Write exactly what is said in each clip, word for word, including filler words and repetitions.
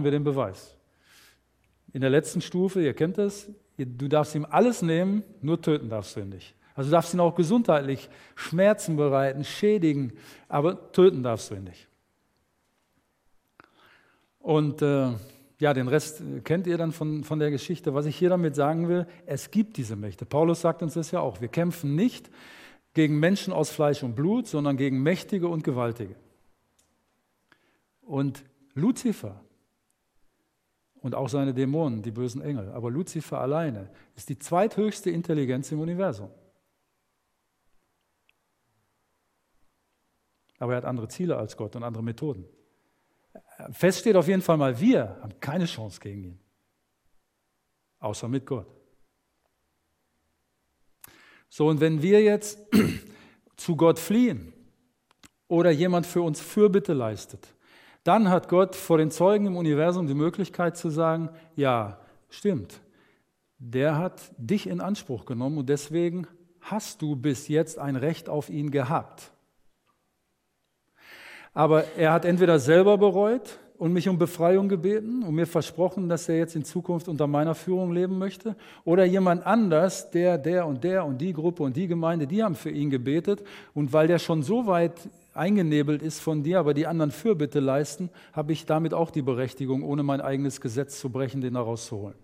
brauchen wir den Beweis. In der letzten Stufe, ihr kennt das, du darfst ihm alles nehmen, nur töten darfst du ihn nicht. Also du darfst ihn auch gesundheitlich Schmerzen bereiten, schädigen, aber töten darfst du ihn nicht. Und äh, ja, den Rest kennt ihr dann von, von der Geschichte. Was ich hier damit sagen will, es gibt diese Mächte. Paulus sagt uns das ja auch. Wir kämpfen nicht gegen Menschen aus Fleisch und Blut, sondern gegen Mächtige und Gewaltige. Und Luzifer und auch seine Dämonen, die bösen Engel, aber Luzifer alleine ist die zweithöchste Intelligenz im Universum. Aber er hat andere Ziele als Gott und andere Methoden. Fest steht auf jeden Fall mal, wir haben keine Chance gegen ihn, außer mit Gott. So, und wenn wir jetzt zu Gott fliehen oder jemand für uns Fürbitte leistet, dann hat Gott vor den Zeugen im Universum die Möglichkeit zu sagen, ja, stimmt, der hat dich in Anspruch genommen und deswegen hast du bis jetzt ein Recht auf ihn gehabt. Aber er hat entweder selber bereut und mich um Befreiung gebeten und mir versprochen, dass er jetzt in Zukunft unter meiner Führung leben möchte, oder jemand anders, der, der und der und die Gruppe und die Gemeinde, die haben für ihn gebetet, und weil der schon so weit eingenebelt ist von dir, aber die anderen Fürbitte leisten, habe ich damit auch die Berechtigung, ohne mein eigenes Gesetz zu brechen, den da rauszuholen.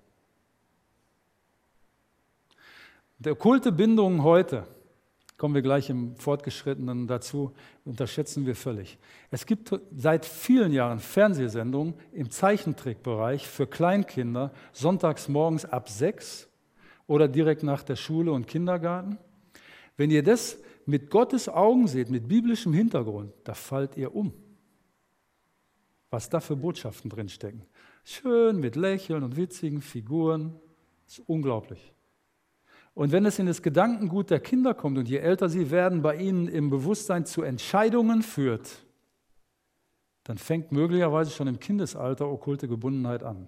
Die okkulte Bindungen heute, kommen wir gleich im Fortgeschrittenen dazu, unterschätzen wir völlig. Es gibt seit vielen Jahren Fernsehsendungen im Zeichentrickbereich für Kleinkinder, sonntags morgens ab sechs oder direkt nach der Schule und Kindergarten. Wenn ihr das mit Gottes Augen seht, mit biblischem Hintergrund, da fallt ihr um. Was da für Botschaften drinstecken. Schön mit Lächeln und witzigen Figuren, das ist unglaublich. Und wenn es in das Gedankengut der Kinder kommt und je älter sie werden, bei ihnen im Bewusstsein zu Entscheidungen führt, dann fängt möglicherweise schon im Kindesalter okkulte Gebundenheit an.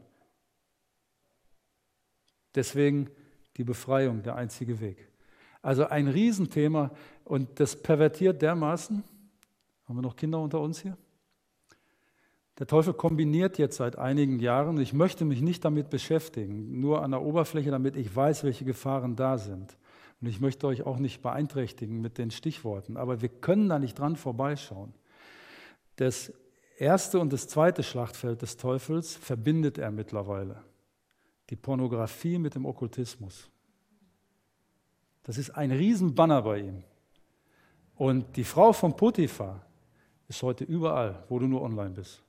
Deswegen die Befreiung, der einzige Weg. Also ein Riesenthema, und das pervertiert dermaßen. Haben wir noch Kinder unter uns hier? Der Teufel kombiniert jetzt seit einigen Jahren, ich möchte mich nicht damit beschäftigen, nur an der Oberfläche, damit ich weiß, welche Gefahren da sind. Und ich möchte euch auch nicht beeinträchtigen mit den Stichworten, aber wir können da nicht dran vorbeischauen. Das erste und das zweite Schlachtfeld des Teufels verbindet er mittlerweile. Die Pornografie mit dem Okkultismus. Das ist ein Riesenbanner bei ihm. Und die Frau von Potiphar ist heute überall, wo du nur online bist.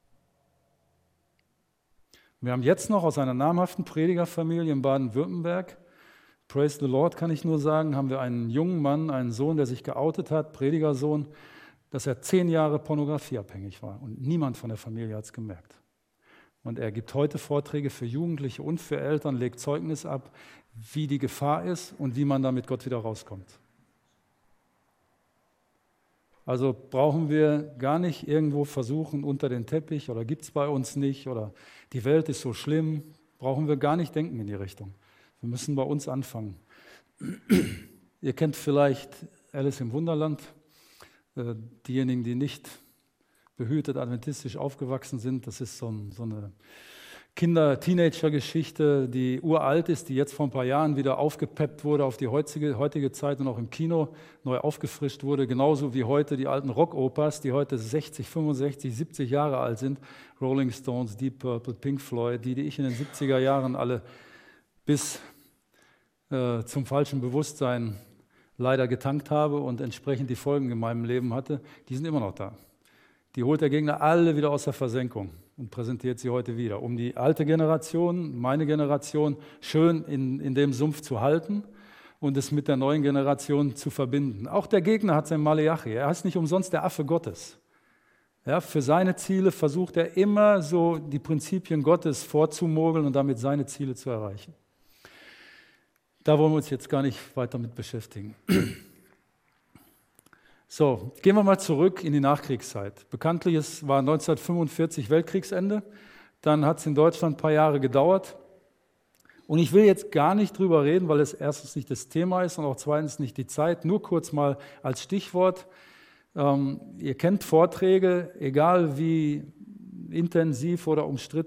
Wir haben jetzt noch aus einer namhaften Predigerfamilie in Baden-Württemberg, praise the Lord kann ich nur sagen, haben wir einen jungen Mann, einen Sohn, der sich geoutet hat, Predigersohn, dass er zehn Jahre pornografieabhängig war. Und niemand von der Familie hat es gemerkt. Und er gibt heute Vorträge für Jugendliche und für Eltern, legt Zeugnis ab, wie die Gefahr ist und wie man da mit Gott wieder rauskommt. Also brauchen wir gar nicht irgendwo versuchen unter den Teppich oder gibt es bei uns nicht oder die Welt ist so schlimm, brauchen wir gar nicht denken in die Richtung. Wir müssen bei uns anfangen. Ihr kennt vielleicht Alice im Wunderland, äh, diejenigen, die nicht behütet adventistisch aufgewachsen sind, das ist so, ein, so eine Kinder-Teenager-Geschichte, die uralt ist, die jetzt vor ein paar Jahren wieder aufgepeppt wurde auf die heutige, heutige Zeit und auch im Kino neu aufgefrischt wurde, genauso wie heute die alten Rockopers, die heute sechzig, fünfundsechzig, siebzig Jahre alt sind, Rolling Stones, Deep Purple, Pink Floyd, die, die ich in den siebziger Jahren alle bis äh, zum falschen Bewusstsein leider getankt habe und entsprechend die Folgen in meinem Leben hatte, die sind immer noch da. Die holt der Gegner alle wieder aus der Versenkung und präsentiert sie heute wieder, um die alte Generation, meine Generation, schön in, in dem Sumpf zu halten und es mit der neuen Generation zu verbinden. Auch der Gegner hat sein Maleachi, er ist nicht umsonst der Affe Gottes. Ja, für seine Ziele versucht er immer so die Prinzipien Gottes vorzumogeln und damit seine Ziele zu erreichen. Da wollen wir uns jetzt gar nicht weiter mit beschäftigen. So, gehen wir mal zurück in die Nachkriegszeit. Bekanntlich es war neunzehnhundertfünfundvierzig Weltkriegsende, dann hat es in Deutschland ein paar Jahre gedauert. Und ich will jetzt gar nicht drüber reden, weil es erstens nicht das Thema ist und auch zweitens nicht die Zeit. Nur kurz mal als Stichwort. Ähm, ihr kennt Vorträge, egal wie intensiv oder umstritten